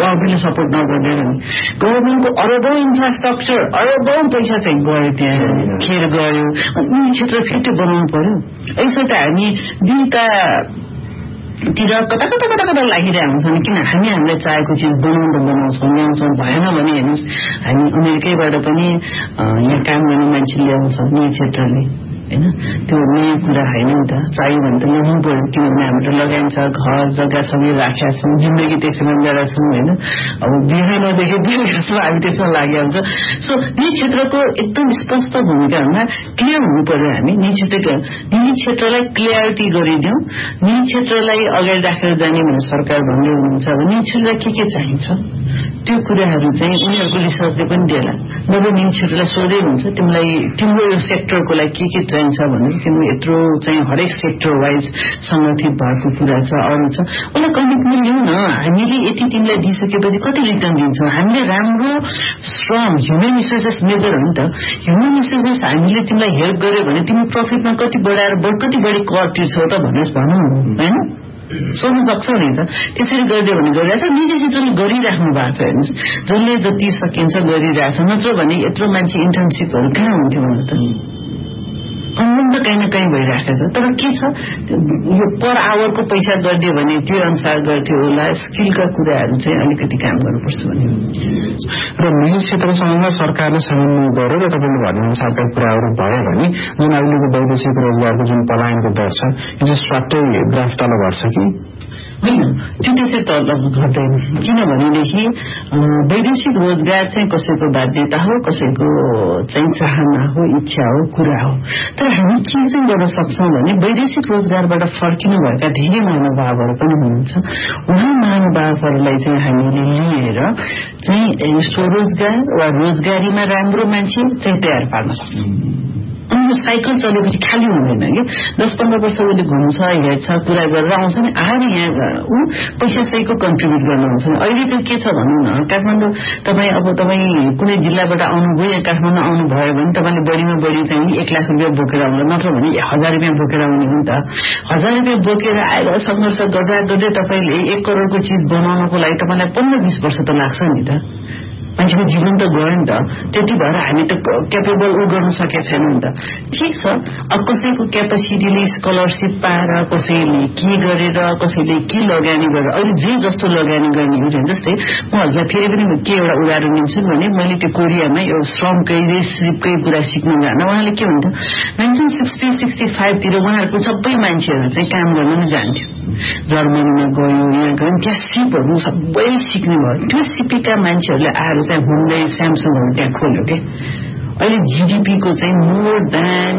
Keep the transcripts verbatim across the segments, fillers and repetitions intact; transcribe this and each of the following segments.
गभर्मेन्टले सपोर्ट नगर्दैन भने गभर्मेन्टको अरबौं इन्फ्रास्ट्रक्चर अरबौं पैसा चाहिँ गयो त्यहाँ खेर गयो अनि यी क्षेत्र फेरि बनाउनु पर्यो। यसर्थ हामी दुईटा तिर कता कता कता कता लागिरहेको हुन्छ नि किन हामी हामीलाई चाहेको चिज बनाउँदा बनाउँछौँ ल्याउँछौँ भएन भने हेर्नुहोस् हामी अमेरिकैबाट पनि यहाँ काम गर्ने मान्छे ल्याउँछ यी क्षेत्रले हैन त्यो नयाँ कुरा हैन नि त चाहियो भने त ल्याउनु पर्यो किनभने हाम्रो लगाइन्छ घर जग्गा सबै राखेका छौँ जिन्दगी त्यसैमा गरेका छौँ हैन अब बिहा नदेखे बिहा हामी त्यसमा लागिहाल्छ। सो यी क्षेत्रको एकदम स्पष्ट भूमिका हुँदा क्लियर हुनु पर्यो हामी यी क्षेत्रको यी क्षेत्रलाई क्लियरिटी गरिदिउँ यी क्षेत्रलाई अगाडि राखेर जाने भने सरकार भन्दै हुनुहुन्छ भने यी क्षेत्रलाई के के चाहिन्छ त्यो कुराहरू चाहिँ उनीहरूको रिसर्चले पनि देला नभए यी क्षेत्रलाई सोधै हुन्छ तिमीलाई तिम्रो यो सेक्टरको लागि के के चाहिन्छ भने तिम्रो यत्रो चाहिँ हरेक सेक्टर वाइज संगठित भएको कुरा छ अरू छ उसलाई कमिटमेन्ट लिउँ न हामीले यति तिमीलाई दिइसकेपछि कति रिटर्न दिन्छौँ हामीले राम्रो श्रम ह्युमन रिसोर्सेस मेजर हो नि त ह्युमन रिसोर्सेस हामीले तिमीलाई हेल्प गर्यो भने तिमी प्रफिटमा कति बढाएर कति बढी कर तिर्छौ त भनेर भनौँ हैन सोध्न सक्छौ नि त त्यसरी गरिदियो भने गरिरहेछ निजी क्षेत्रले गरिराख्नु भएको छ हेर्नुहोस् जसले जति सकिन्छ गरिरहेछ नत्र भने यत्रो मान्छे इन्टर्नसिपहरू कहाँ हुन्थ्यो भने त कमन त कहीँ न कहीँ भइराखेको छ तर के छ यो पर आवरको पैसा गरिदियो भने त्यो अनुसार गर्थ्यो होला स्किलका कुराहरू चाहिँ अलिकति काम गर्नुपर्छ भने र निजी क्षेत्रसँग सरकारले समन्वय गरेर तपाईँले भन्नुअनुसारका कुराहरू भयो भने जुन अहिलेको वैदेशिक रोजगारको जुन पलायनको दर छ यो चाहिँ स्वाटै ग्राफ तल घट्छ कि होइन त्यो त्यसै तल घट्दैन किनभनेदेखि वैदेशिक रोजगार चाहिँ कसैको बाध्यता हो कसैको चाहिँ चाहना हो इच्छा हो कुरा हो तर हामी के चाहिँ गर्न सक्छौँ भने वैदेशिक रोजगारबाट फर्किनुभएका धेरै महानुभावहरू पनि हुनुहुन्छ उहाँ महानुभावहरूलाई चाहिँ हामीले लिएर चाहिँ स्वरोजगार वा रोजगारीमा राम्रो मान्छे चाहिँ तयार पार्न सक्छौँ। अनि साइकल चलेपछि खाली हुँदैन कि दस पन्ध्र वर्ष उसले घुम्छ हेर्छ कुरा गरेर आउँछ नि आएर यहाँ ऊ पैसा सहीको कन्ट्रिब्युट गर्नुहुन्छ अहिले त के छ भनौँ न काठमाडौँ तपाईँ अब तपाईँ कुनै जिल्लाबाट आउनुभयो या काठमाडौँ आउनुभयो भने तपाईँले बढीमा बढी चाहिँ एक लाख रुपियाँ बोकेर आउनु नत्र भने हजार रुपियाँ बोकेर आउने हो नि त हजार रुपियाँ बोकेर आएर सङ्घर्ष गर्दा गर्दै तपाईँले एक करोडको चिज बनाउनको लागि तपाईँलाई पन्ध्र बिस वर्ष त लाग्छ नि त मान्छेको जीवन त गयो नि त त्यति भएर हामी त क्यापेबल ऊ गर्न सकेका छैन नि त ठिक छ। अब कसैको क्यापेसिटीले स्कलरसिप पाएर कसैले के गरेर कसैले के लगानी गरेर अहिले जे जस्तो लगानी गर्ने हो जस्तै म हजुरलाई फेरि पनि के एउटा उदाहरण दिन्छु भने मैले त्यो कोरियामा एउटा श्रमकै रेसिपकै कुरा सिक्नु जान उहाँले के भन्थ्यो नाइन्टिन सिक्सटी सिक्सटी फाइभतिर उहाँहरूको सबै मान्छेहरू चाहिँ काम गर्न नै जान्थ्यो जर्मनीमा गयो यहाँ गयो त्यहाँ सिपहरू सबै सिक्ने भयो त्यो सिपेका मान्छेहरूले आएर चाहिँ हुँदै स्यामसङहरू त्यहाँ खोल्यो के अहिले जीडीपीको चाहिँ मोर देन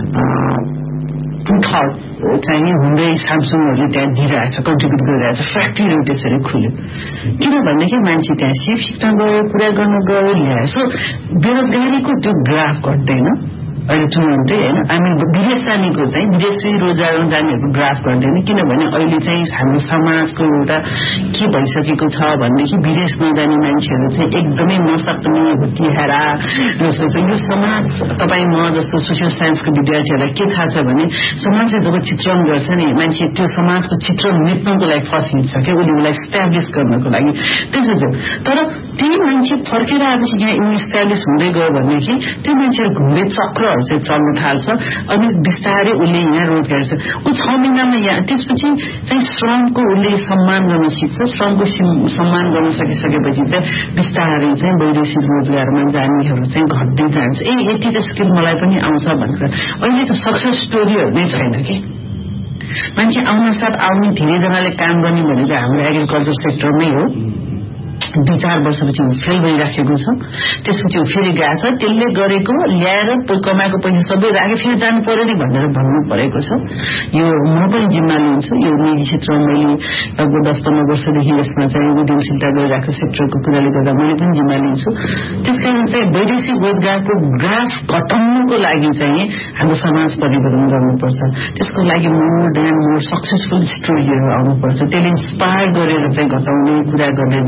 टु थर्ड चाहिँ हुँदै स्यामसङहरूले त्यहाँ दिइरहेछ कन्ट्रिब्युट गरिरहेछ फ्याक्ट्रीहरू त्यसरी खुल्यो किनभनेदेखि मान्छे त्यहाँ सिप सिक्न गयो कुरा गर्न गयो ल्यायो। सो बेरोजगारीको त्यो ग्राफ घट्दैन अहिले तुरन्तै होइन हामी विदेश जानेको चाहिँ विदेशी रोजगारमा जानेहरूको ग्राफ गर्दैन किनभने अहिले चाहिँ हाम्रो समाजको एउटा के भइसकेको छ भनेदेखि विदेश नजाने मान्छेहरू चाहिँ एकदमै नसक्ने हुतिहारा जस्तो छ यो समाज तपाईँ म जस्तो सोसियल साइन्सको विद्यार्थीहरूलाई के थाहा छ भने समाजले जब चित्रण गर्छ नि मान्छे त्यो समाजको चित्रण मेट्नको लागि फसिन्छ क्या उसले उसलाई इस्ट्याब्लिस गर्नको लागि त्यसो छ। तर त्यही मान्छे फर्केर आएपछि यहाँ इस्ट्याब्लिस हुँदै गयो भनेदेखि त्यो मान्छेहरू घुम्दै चक्र चाहिँ चल्न थाल्छ अनि बिस्तारै उसले यहाँ रोजगार छ ऊ छ महिनामा यहाँ त्यसपछि चाहिँ श्रमको उसले सम्मान गर्न सिक्छ श्रमको सम्मान गर्न सकिसकेपछि चाहिँ बिस्तारै चाहिँ वैदेशिक रोजगारमा जानेहरू चाहिँ घट्दै जान्छ ए यति त स्किल मलाई पनि आउँछ भनेर अहिले त सक्सेस स्टोरीहरू नै छैन कि मान्छे आउन साथ आउने धेरैजनाले काम गर्ने भनेको हाम्रो एग्रिकल्चर सेक्टरमै हो दुई चार वर्षपछि फेल भइराखेको छ त्यसपछि फेरि गएको छ त्यसले गरेको ल्याएर कमाएको पैसा सबै राखे फेरि जानु पर्यो नि भनेर भन्नु परेको छ। यो म पनि जिम्मा लिन्छु यो निजी क्षेत्रमा मैले लगभग दस पन्ध्र वर्षदेखि यसमा चाहिँ उद्यमशीलता गरिरहेको सेक्टरको कुराले गर्दा मैले पनि जिम्मा लिन्छु। त्यसकारण चाहिँ वैदेशिक रोजगारको ग्राफ घटाउनको लागि चाहिँ हाम्रो समाज परिवर्तन गर्नुपर्छ त्यसको लागि मोर देन मोर सक्सेसफुल स्टोरीहरू आउनुपर्छ त्यसले इन्सपायर गरेर चाहिँ घटाउने कुरा गर्दै जाने हो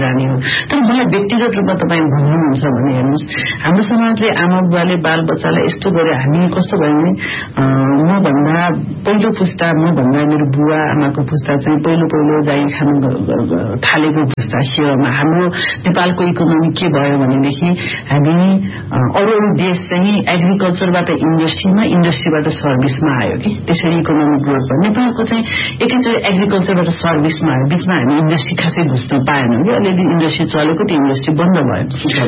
तर मलाई व्यक्तिगत रूपमा तपाईँ भन्नुहुन्छ भने हेर्नुहोस्, हाम्रो समाजले आमा बुवाले बाल बच्चालाई यस्तो गर्यो, हामी कस्तो भयो भने मभन्दा पहिलो पुस्ता, मभन्दा मेरो बुवा आमाको पुस्ता चाहिँ पहिलो पहिलो जागिर खानु थालेको पुस्ता सेवामा हाम्रो नेपालको इकोनोमी के भयो भनेदेखि हामी अरू अरू देश चाहिँ एग्रिकल्चरबाट इन्डस्ट्रीमा, इन्डस्ट्रीबाट सर्भिसमा आयो कि त्यसरी इकोनोमिक ग्रोथ भयो। नेपालको चाहिँ एकैचोटि एग्रिकल्चरबाट सर्भिसमा आयो, बिचमा हामी इन्डस्ट्री खासै घुस्न पाएनौँ कि। अलिअलि इन्डस्ट्री चलेको त्यो इन्डस्ट्री बन्द भयो।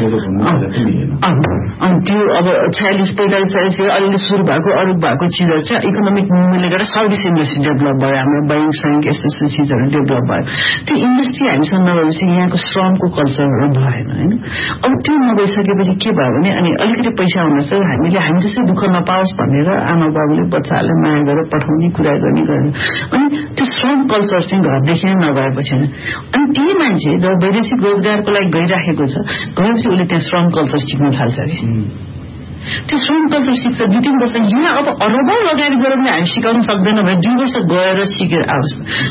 अनि त्यो अब छयालिस पैंतालिस छयालिस अलिअलि सुरु भएको अरू भएको चिजहरू चाहिँ इकोनोमिक मुभमेन्टले गर्दा सर्भिस इन्डस्ट्री डेभलप भयो, हाम्रो बैङ्क सैङ्क यस्तो यस्तो चिजहरू डेभलप भयो। त्यो इन्डस्ट्री हामीसँग नभएपछि यहाँको श्रमको कल्चरहरू भएन होइन। अब त्यो नभइसकेपछि के भयो भने अनि अलिकति पैसा हुन चाहिँ हामीले हामी जस्तै दुःख नपाओस् भनेर आमा बाबुले बच्चाहरूलाई माया गरेर पठाउने कुरा गर्ने गर्ने अनि त्यो श्रम कल्चर चाहिँ घरदेखि नै नगएपछि होइन। अनि त्यही मान्छे जब वैदेशिक रोजगारको लागि गइराखेको छ, गएपछि उसले त्यहाँ श्रम कल्चर सिक्न थाल्छ कि त्यो श्रम कल्चर सिक्छ दुई तीन वर्ष। यहाँ अब अरबौं लगानी गरेर पनि हामी सिकाउन सक्दैन भने दुई वर्ष गएर सिकेर आओस्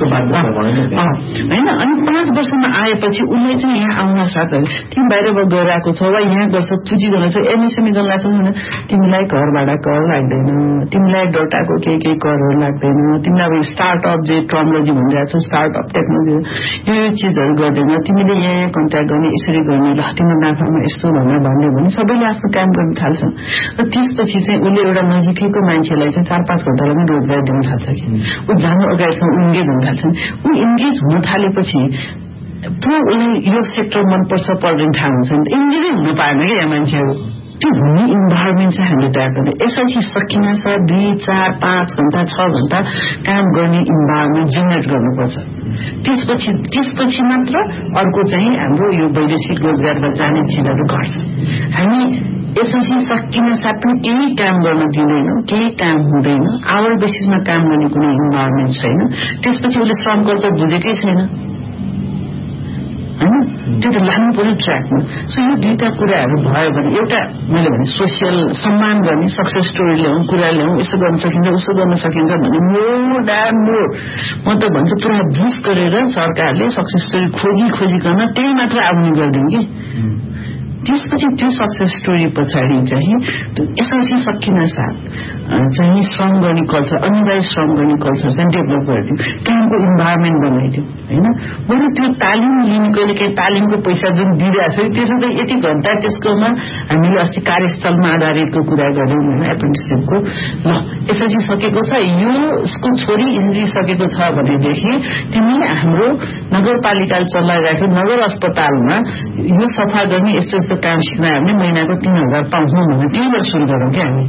होइन। अनि पाँच वर्षमा आएपछि उसले चाहिँ यहाँ आउन साथ तिमी बाहिरबाट गएर आएको छ वा यहाँ गर्छ पुँजी गर्न छ एमएसएमई गर्न लाग्छ भने तिमीलाई घर भाडा कर लाग्दैन, तिमीलाई डोटाको केही केही करहरू लाग्दैन, तिमीलाई अब स्टार्टअप जे टर्मोलोजी भनिरहेको छ स्टार्टअप टेक्नोलोजी यो यो चिजहरू गर्दैन, तिमीले यहाँ कन्ट्याक्ट गर्ने यसरी गर्ने ल तिम्रो नाफामा यस्तो भनेर भन्यो भने सबैले आफ्नो काम गर्न थाल्छन्। र त्यसपछि चाहिँ उसले एउटा नजिकैको मान्छेलाई चाहिँ चार पाँच घण्टालाई पनि रोजगार दिन थाल्छ कि ऊ जानु अगाडिसम्म इन्गेज हुन थाल्छ। ऊ इन्गेज हुन थालेपछि पुरा उसले यो सेक्टर मनपर्छ पढ्ने थाहा हुन्छ नि, इन्गेजै हुन पाएन क्या यहाँ मान्छेहरू। त्यो हुने इन्भाइरोमेन्ट चाहिँ हामीले तयार गर्ने यसरी सकिन छ। दुई चार पाँच घण्टा छ घण्टा काम गर्ने इन्भाइरोमेन्ट जेनेरेट गर्नुपर्छ। त्यसपछि त्यसपछि मात्र अर्को चाहिँ हाम्रो यो वैदेशिक रोजगारमा जाने चिजहरू घट्छ। हामी यसपछि सकिन साथ पनि केही काम गर्न दिँदैनौँ, केही काम हुँदैन, आवर बेसिसमा काम गर्ने कुनै इन्भाइरोमेन्ट छैन। त्यसपछि उसले श्रम कल्चर बुझेकै छैन होइन। त्यो त लानु पर्यो ट्र्याकमा। सो यो दुईटा कुराहरू भयो भने एउटा मैले भने सोसियल सम्मान गर्ने सक्सेस स्टोरी ल्याउँ, कुरा ल्याउँ, यसो गर्न सकिन्छ उसो गर्न सकिन्छ भने मोर द्यान मोर म त भन्छु पुरा बुझ गरेर सरकारले सक्सेस स्टोरी खोजी खोजिकन त्यही मात्र आउने गरिदिउँ कि त्यसपछि त्यो सक्सेस स्टोरी पछाडि चाहिँ यसरी सकिन साथ चाहिँ श्रम गर्ने कल्चर, अनिवार्य श्रम गर्ने कल्चर चाहिँ डेभलप गरिदियो, कामको इन्भाइरोमेन्ट बनाइदियो होइन। बरु त्यो तालिम लिने कहिले काहीँ तालिमको पैसा जुन दिइरहेको छ त्यसो त यति घण्टा त्यसकोमा हामीले अस्ति कार्यस्थलमा आधारितको कुरा गऱ्यौँ होइन एप्रेन्टिससिपको। ल यसरी सकेको छ, यो उसको छोरी यसरी सकेको छ भनेदेखि तिमीले हाम्रो नगरपालिकाले चलाइरहेको नगर अस्पतालमा यो सफा गर्ने यस्तो यस्तो काम सिक्न हामीले महिनाको तीन हजार पाउँछौँ भने त्यहीबाट सुरु गरौँ क्या हामी।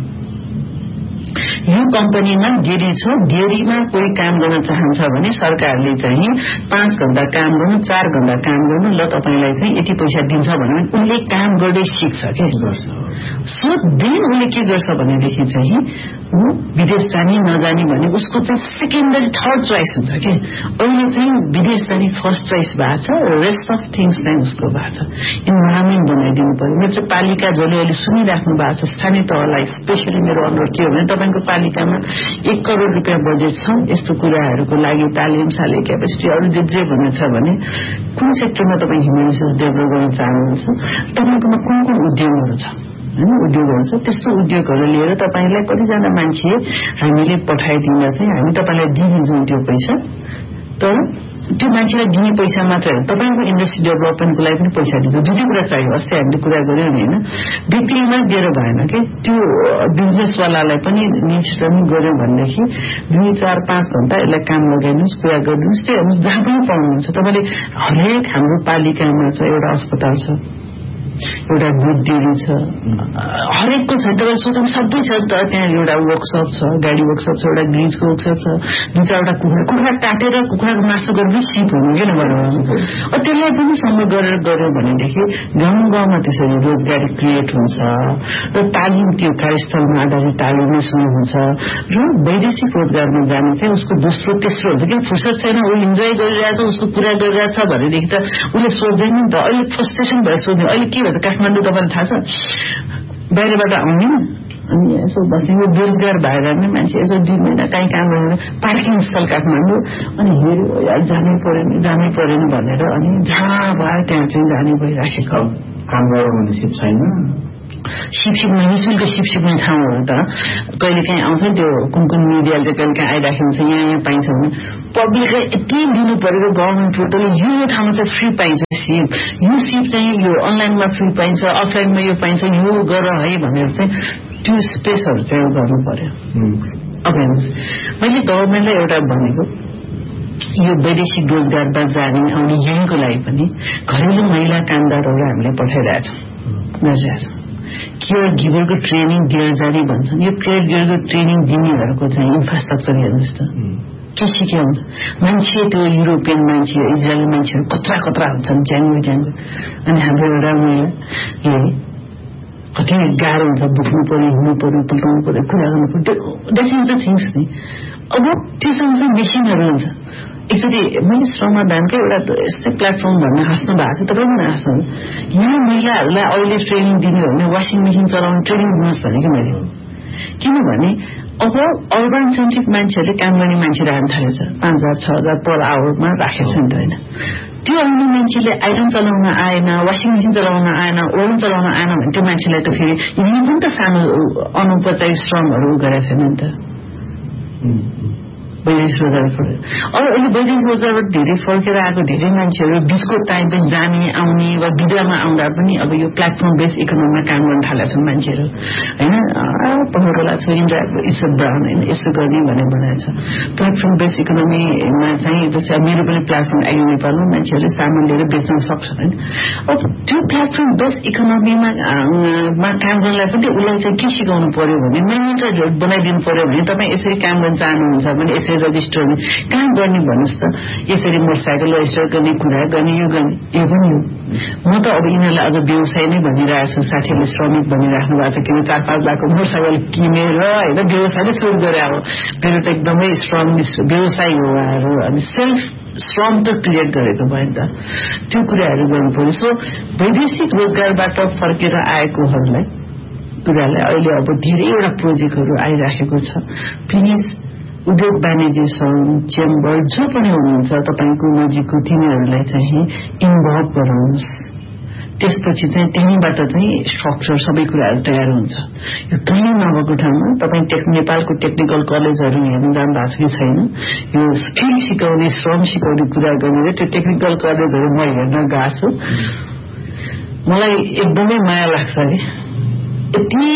यो कम्पनीमा डेरी छ, डेरीमा कोही काम गर्न चाहन्छ भने सरकारले चाहिँ पाँच घण्टा काम गर्नु चार घण्टा काम गर्नु ल तपाईँलाई चाहिँ यति पैसा दिन्छ भने उसले काम गर्दै सिक्छ के गर्छ। सो दिन उसले के गर्छ भनेदेखि चाहिँ ऊ विदेश जाने नजाने भने उसको चाहिँ सेकेन्डरी थर्ड चोइस हुन्छ कि। अहिले चाहिँ विदेश जाने फर्स्ट चोइस भएको छ, रेस्ट अफ थिङ्स चाहिँ उसको भएको छ। इन्भाइरोमेन्ट बनाइदिनु पर्यो। मेरो चाहिँ पालिका जसले अहिले सुनिराख्नु भएको छ स्थानीय तहलाई स्पेसली मेरो अनुरोध के हो भने तपाईँको पालिकामा एक करोड रुपियाँ बजेट छ यस्तो कुराहरूको लागि तालिम साले क्यापेसिटी अरू जे जे भन्ने छ भने कुन सेक्टरमा तपाईँ ह्युमन रिसोर्स डेभलप गर्न चाहनुहुन्छ, तपाईँकोमा कुन कुन उद्योगहरू छ होइन उद्योगहरू छ त्यस्तो उद्योगहरू लिएर तपाईँलाई कतिजना मान्छे हामीले पठाइदिँदा चाहिँ हामी तपाईँलाई दिइदिन्छौँ त्यो पैसा। तर त्यो मान्छेलाई दिने पैसा मात्र होइन तपाईँको इन्डस्ट्री डेभलपमेन्टको लागि पनि पैसा दिन्छ। दुई कुरा चाहियो। अस्ति हामीले कुरा गऱ्यौँ नि होइन, व्यक्तिमा दिएर भएन कि त्यो बिजनेसवालालाई पनि निश्चित पनि गऱ्यौँ भनेदेखि दुई चार पाँच घण्टा यसलाई काम लगाइदिनुहोस् कुरा गरिदिनुहोस् त्यो हेर्नुहोस् जहाँ पनि पाउनुहुन्छ तपाईँले। हरेक हाम्रो पालिकामा छ एउटा अस्पताल छ, एउटा दुध डेरी छ, हरेकको छ। तपाईँ सोच्नु सबै छ त त्यहाँ एउटा वर्कसप छ, गाडी वर्कसप छ, एउटा ग्रिजको वर्कसप छ, दुई चारवटा कुखुरा कुखुरा काटेर कुखुराको मासु गरेर सिप हुनु किन भन्नु त्यसलाई पनि सम्म गरेर गऱ्यो भनेदेखि गाउँ गाउँमा त्यसरी रोजगारी क्रिएट हुन्छ र तालिम त्यो कार्यस्थलमा आधारित तालिमै सुरु हुन्छ र वैदेशिक रोजगारमा जाने चाहिँ उसको दोस्रो तेस्रो हुन्छ कि फुर्सद छैन ऊ इन्जोय गरिरहेछ उसको कुरा गरिरहेछ भनेदेखि त उसले सोच्दैन नि त। अहिले फ्रस्ट्रेसन भएर सोध्ने अहिले के भन्छ काठमाडौँ तपाईँलाई थाहा छ बाहिरबाट आउने अनि यसो बस्ने यो बेरोजगार भएर नै मान्छे यसो दुई महिना कहीँ काम गरेर पार्किङ स्थल काठमाडौँ अनि हेऱ्यो यार जानै परेन जानै परेन भनेर अनि जहाँ भयो त्यहाँ चाहिँ जाने भइराखेको काम गरेर भने सिप छैन सिप सिप्ने निःशुल्क सिप सिप्ने ठाउँहरू त कहिले काहीँ आउँछ त्यो कुन कुन मिडियाले कहिले काहीँ आइराखेको हुन्छ यहाँ यहाँ पाइन्छ भने पब्लिकले यति दिनु परेको गभर्मेन्ट पोर्टलले यो ठाउँमा चाहिँ फ्री पाइन्छ सिप यो सिप चाहिँ यो अनलाइनमा फ्री पाइन्छ अफलाइनमा यो पाइन्छ यो गर है भनेर चाहिँ त्यो स्पेसहरू चाहिँ गर्नु पर्यो अब हेर्नुहोस् मैले गभर्मेन्टलाई एउटा भनेको यो वैदेशिक रोजगारमा जाने आउने यहीँको लागि पनि घरेलु महिला कामदारहरू हामीले पठाइरहेछौँ गरिरहेछौँ केयर गिभरको ट्रेनिङ दिएर जाने भन्छन् यो केयर गिभरको ट्रेनिङ दिनेहरूको चाहिँ इन्फ्रास्ट्रक्चर हेर्नुहोस् त के सिक्यो हुन्छ मान्छे त्यो युरोपियन मान्छे इजरायली मान्छेहरू कत्रा कत्रा हुन्छन् ज्याङ्गो ज्याङ्गो अनि हाम्रो एउटा महिला हेरे कति गाह्रो हुन्छ बुझ्नु पर्यो हिँड्नु पर्यो पल्टाउनु पर्यो कुरा गर्नु पर्यो द्याट इज द थिङ्स नि अब त्यो सँगसँगै मेसिनहरू हुन्छ एकचोटि मैले श्रमदानकै एउटा यस्तै प्लेटफर्म भन्न हाँस्नु भएको थियो तपाईँ पनि हाँस्नु यहाँ महिलाहरूलाई अहिले ट्रेनिङ दिने हो भने वासिङ मेसिन चलाउने ट्रेनिङ दिनुहोस् भनेको मैले किनभने अब अर्बन सेन्ट्रिक मान्छेहरूले काम गर्ने मान्छे राख्न थालेछ पाँच हजार छ हजार पर आवरमा राखेको छ नि त होइन त्यो आउने मान्छेले आइरन चलाउन आएन वासिङ मेसिन चलाउन आएन ओभन चलाउन आएन भने त्यो मान्छेलाई त फेरि यिनी पनि त सानो अनौपचारिक श्रमहरू गरेको छैन नि त वैदेशिक रोजगार अब अहिले वैदेशिक रोजगारबाट धेरै फर्केर आएको धेरै मान्छेहरू बिचको टाइम पनि जाने आउने वा विद्यामा आउँदा पनि अब यो प्लेटफर्म बेस इकोनोमीमा काम गर्न थालेका छन् मान्छेहरू होइन पहरोला छ इन्डियाको इज्जत ब्राउन होइन यसो गर्ने भनेर बनाएको छ प्लेटफर्म बेस इकोनोमीमा चाहिँ जस्तै मेरो पनि प्लेटफर्म आयो नेपालमा मान्छेहरूले सामान लिएर बेच्न सक्छ होइन अब त्यो प्लेटफर्म बेस इकोनोमीमा काम गर्नलाई पनि उसलाई चाहिँ के सिकाउनु पर्यो भने म्यानेजर बनाइदिनु पर्यो भने तपाईँ यसरी काम गर्न चाहनुहुन्छ भने यसरी रजिस्टर कहाँ गर्ने भन्नुहोस् त यसरी मोटरसाइकल रजिस्टर गर्ने कुरा गर्ने यो गर्ने यो पनि हो म त अब यिनीहरूलाई अझ व्यवसाय नै भनिरहेको छु साथीहरूले श्रमिक भनिराख्नु भएको छ किन चार पाँच लाखको मोटरसाइकल किनेर होइन व्यवसाय नै सुरु गरे अब मेरो त एकदमै श्रम व्यवसाय हो उहाँहरू अनि सेल्फ श्रम त क्रिएट गरेको भयो नि त त्यो कुराहरू गर्नु पर्यो सो वैदेशिक रोजगारबाट फर्केर आएकोहरूलाई कुरालाई अहिले अब धेरैवटा प्रोजेक्टहरू आइराखेको छ प्लिज उद्योग वाणिज्य सङ्घ चेम्बर जो पनि हुनुहुन्छ तपाईँको नजिकको तिनीहरूलाई चाहिँ इन्भल्भ गराउनुहोस् त्यसपछि चाहिँ त्यहीँबाट चाहिँ स्ट्रक्चर सबै कुराहरू तयार हुन्छ यो कहीँ नभएको ठाउँमा तपाईँ टेक नेपालको टेक्निकल कलेजहरू हेर्नु जानु भएको छ कि छैन यो स्किल सिकाउने श्रम सिकाउने कुरा गर्ने त्यो टेक्निकल कलेजहरू म हेर्न गएको छु मलाई एकदमै माया लाग्छ अरे यति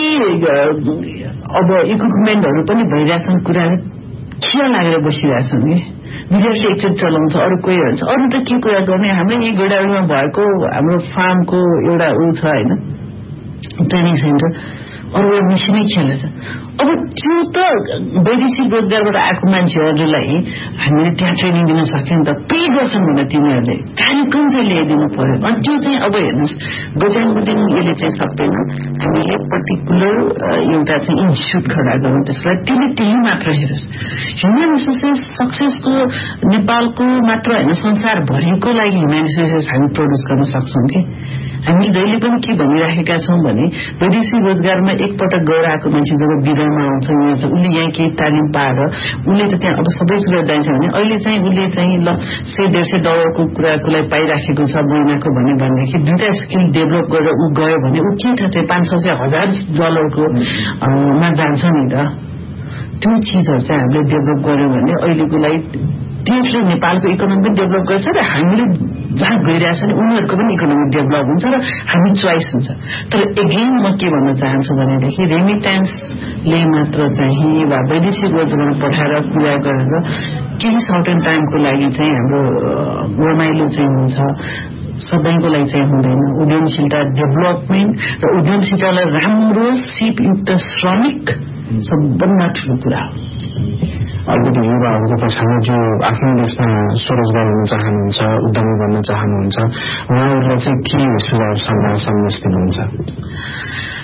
अब इक्विपमेन्टहरू पनि भइरहेछन् कुराहरू खिया लागेर बसिरहेछन् कि विद्यार्थी एकचोटि चलाउँछ अरू कोही हुन्छ अरू त के कुरा गर्ने हाम्रो यही गोडाउलीमा भएको हाम्रो फार्मको एउटा ऊ छ होइन ट्रेनिङ सेन्टर अरू एउटा मिसिनै खेलेछ अब त्यो त वैदेशिक रोजगारबाट आएको मान्छेहरूलाई हामीले त्यहाँ ट्रेनिङ दिन सक्यो नि त पे गर्छन् भनेर तिनीहरूले कार्यक्रम चाहिँ ल्याइदिनु पर्यो अनि त्यो चाहिँ अब हेर्नुहोस् गजाङदेखि यसले चाहिँ सक्दैन हामीले पर्टिकुलर एउटा चाहिँ इन्स्टिच्युट खडा गरौँ त्यसलाई त्यसले त्यही मात्र हेरोस् ह्युमन रिसोर्सेस सक्सेसको नेपालको मात्र होइन संसारभरिको लागि ह्युमन रिसोर्सेस हामी प्रड्युस गर्न सक्छौँ कि हामीले जहिले पनि के भनिराखेका छौँ भने वैदेशिक रोजगारमा एकपटक गएर आएको मान्छे जब विदामा आउँछ यहाँ चाहिँ उसले यहाँ केही तालिम पाएर उसले त त्यहाँ अब सबै कुरा जान्छ भने अहिले चाहिँ उसले चाहिँ ल सय डेढ सय डलरको कुराको लागि पाइराखेको छ महिनाको भने भनेदेखि दुईटा स्किल डेभलप गरेर ऊ गयो भने ऊ के थाहा पाँच छ सय हजार डलरको मा जान्छ नि त त्यो चिजहरू चाहिँ हामीले डेभलप गर्यो भने अहिलेको लागि त्यसले नेपालको इकोनोमी पनि डेभलप गर्छ र हामीले जहाँ गइरहेछ नि उनीहरूको पनि इकोनोमी डेभलप हुन्छ र हामी चोइस हुन्छ तर एगेन म के भन्न चाहन्छु भनेदेखि रेमिट्यान्सले मात्र चाहिँ वा वैदेशिक रोजगारमा पठाएर कुरा गरेर केही सर्टेन टाइमको लागि चाहिँ हाम्रो रमाइलो चाहिँ हुन्छ सबैको लागि चाहिँ हुँदैन उद्यमशीलता डेभलपमेन्ट र उद्यमशीलतालाई राम्रो सिपयुक्त श्रमिक सबभन्दा ठुलो कुरा हो अलिकति युवाहरूको पछाडि जो आफ्नो देशमा स्वरोजगार हुन चाहनुहुन्छ उद्यमी बन्न चाहनुहुन्छ उहाँहरूलाई चाहिँ के सुझाव सल्लाह सन्देश दिनुहुन्छ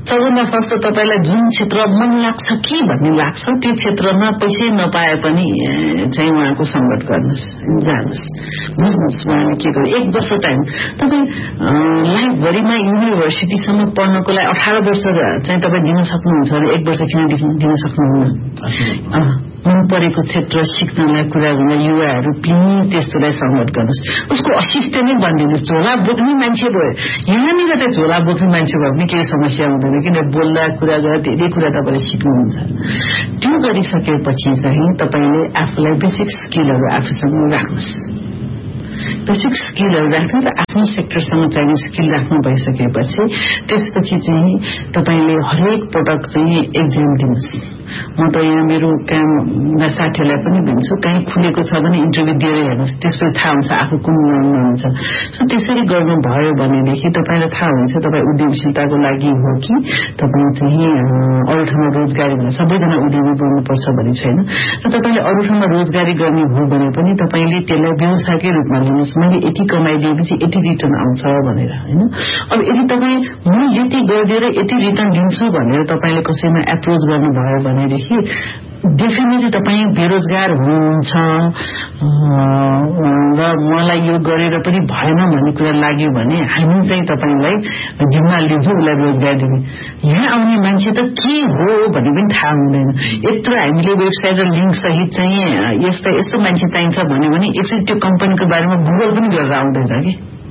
सबभन्दा फर्स्ट त तपाईलाई जुन क्षेत्र मन लाग्छ कि भन्ने लाग्छ त्यो क्षेत्रमा पैसै नपाए पनि चाहिँ उहाँको संगत गर्नुस्, जानुस्, बुझ्नुस् उहाँले के गर्यो। एक वर्ष टाइम तपाईँ लाइफभरिमा युनिभर्सिटीसम्म पढ्नको लागि अठार वर्ष चाहिँ तपाईँ दिन सक्नुहुन्छ भने एक वर्ष किन दिन सक्नुहुन्न। मन परेको क्षेत्र सिक्नलाई कुरा गर्न युवाहरू प्लिज त्यस्तोलाई संगत गर्नुहोस्, उसको असिस्टेन्ट नै बनिदिनुहोस्। झोला बोक्ने मान्छे भयो, यहाँनिर त झोला बोक्ने मान्छे भयो भने केही समस्या हुँदैन, किन बोल्दा कुरा गर्दा धेरै कुरा तपाईँले सिक्नुहुन्छ। त्यो गरिसकेपछि चाहिँ तपाईँले आफूलाई बेसिक स्किलहरू आफूसँग राख्नुहोस्। बेसिक स्किलहरू राख्नु र आफ्नो सेक्टरसँग चाहिने स्किल राख्नु भइसकेपछि त्यसपछि चाहिँ तपाईँले हरेक पटक चाहिँ एक्जाम दिनुहोस्। म त यहाँ मेरो काम साथीहरूलाई पनि भन्छु, कहीँ खुलेको छ भने इन्टरभ्यू दिएर हेर्नुहोस्, त्यसपछि थाहा हुन्छ आफू कुन लाइनमा हुन्छ। सो त्यसरी गर्नुभयो भनेदेखि तपाईँलाई थाहा हुन्छ तपाईँ उद्यमशीलताको लागि हो कि तपाईँ चाहिँ अरू ठाउँमा रोजगारी गर्ने, सबैजना उद्यमी बन्नुपर्छ भन्ने छैन। र तपाईँले अरू ठाउँमा रोजगारी गर्ने हो भने पनि तपाईँले त्यसलाई व्यवसायकै रूपमा लिनुहोस्। मैले यति कमाइदिएपछि यति रिटर्न आउँछ भनेर, होइन। अब यदि तपाईँ म यति गरिदिएर यति रिटर्न दिन्छु भनेर तपाईँले कसैमा एप्रोच गर्नुभयो भनेदेखि डेफिनेटली तपाईँ बेरोजगार हुनुहुन्छ र मलाई यो गरेर पनि भएन भन्ने कुरा लाग्यो भने हामी चाहिँ तपाईँलाई जिम्मा लिन्छौँ, उसलाई रोजगार दिने। यहाँ आउने मान्छे त के हो भन्ने पनि थाहा हुँदैन। यत्रो हामीले वेबसाइट र लिङ्क सहित चाहिँ यस्ता यस्तो मान्छे चाहिन्छ भन्यो भने एकचोटि त्यो कम्पनीको बारेमा गुगल पनि गरेर आउँदैन कि।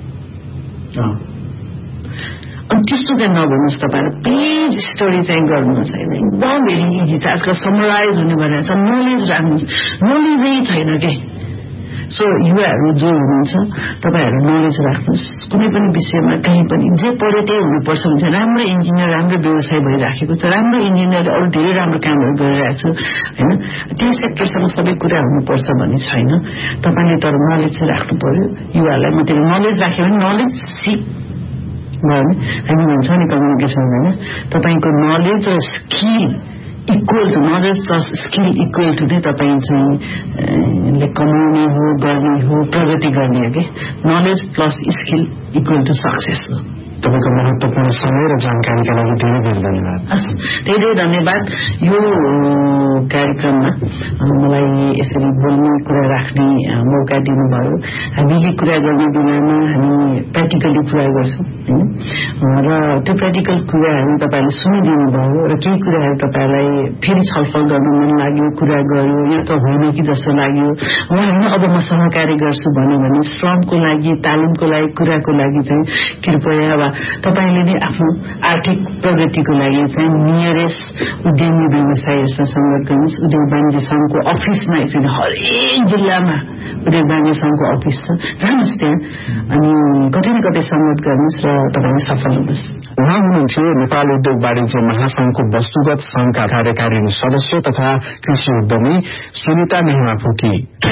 अनि त्यस्तो चाहिँ नभन्नुहोस्, तपाईँहरू प्लिज स्टडी चाहिँ गर्नुहोस्, होइन। एकदम भेरी इजी छ, आजकल समराइज हुने भनेर छ। नलेज राख्नुहोस्, नलेजै छैन के। सो युवाहरू जो हुनुहुन्छ तपाईँहरू नलेज राख्नुहोस्, कुनै पनि विषयमा कहीँ पनि जे पढ्यो त्यही हुनुपर्छ हुन्छ। राम्रो इन्जिनियर, राम्रो व्यवसाय भइराखेको छ, राम्रो इन्जिनियरले अरू धेरै राम्रो कामहरू गरिरहेको छ, होइन। त्यही सेक्टरसँग सबै कुरा हुनुपर्छ भन्ने छैन। तपाईँले तर नलेज चाहिँ राख्नु पर्यो। युवालाई मात्रै नलेज राख्यो भने नलेज सिक हामी भन्छ नि कम्युनिकेसन, होइन। तपाईँको नलेज र skill equal to, knowledge plus skill equal to नै तपाईँ चाहिँ कमाउने हो, गर्ने हो, प्रगति गर्ने हो कि। Knowledge plus skill equal to success हो। तपाईँको महत्त्वपूर्ण समय र जानकारीका लागि धेरै धेरै धन्यवाद। धेरै धन्यवाद। यो कार्यक्रममा मलाई यसरी बोल्ने कुरा राख्ने मौका दिनुभयो। हामीले कुरा गर्ने बेलामा हामी प्र्याक्टिकली कुरा गर्छौँ, होइन। र त्यो प्र्याक्टिकल कुराहरू तपाईँले सुनिदिनु भयो र केही कुराहरू तपाईँलाई फेरि छलफल गर्न मन लाग्यो, कुरा गर्यो, यो त होइन कि जस्तो लाग्यो, वा होइन अब म सहकारी गर्छु भन्यो भने श्रमको लागि, तालिमको लागि, कुराको लागि चाहिँ कृपया वा तपाईँले नै आफ्नो आर्थिक प्रगतिको लागि चाहिँ नियरेस्ट उद्यमी व्यवसायहरूसँग संगत गर्नुहोस्। उद्योग वाणिज्य संघको अफिसमा एकचोटि हरेक जिल्लामा उद्योग वाणिज्य संघको अफिस छ, जानुहोस् त्यहाँ, अनि कतै न कतै संगत गर्नुहोस् र तपाईँ सफल हुनुहोस्। उहाँ हुनुहुन्थ्यो नेपाल उद्योग वाणिज्य महासंघको वस्तुगत संघका कार्यकारिणी सदस्य तथा कृषि उद्यमी सुनिता नेहमाफुकी।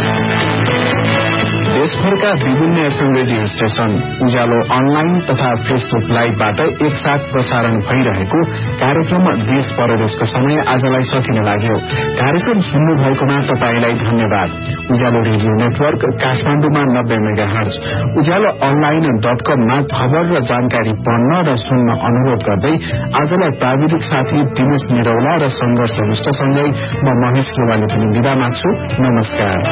देशभरका विभिन्न एफएम रेडियो स्टेशन, उज्यालो अनलाइन तथा फेसबुक लाइभबाट एकसाथ प्रसारण भइरहेको कार्यक्रम देश परदेशको समय आजलाई सकिन लाग्यो। कार्यक्रम सुन्नु भएकोमा तपाईलाई धन्यवाद। उज्यालो रेडियो नेटवर्क काठमाडौँमा नब्बे मेगा हर्ज, उज्यालो अनलाइन डट कममा खबर र जानकारी पढ्न र सुन्न अनुरोध गर्दै आजलाई प्राविधिक साथी दिनेश निरौला र संघर्ष विष्टसँगै म महेश गोवाले पनि विदा माग्छु। नमस्कार।